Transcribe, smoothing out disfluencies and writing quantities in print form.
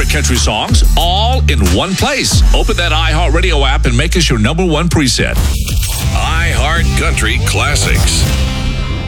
favorite country songs, all in one place. Open that iHeartRadio app and make us your number one preset. iHeart Country Classics.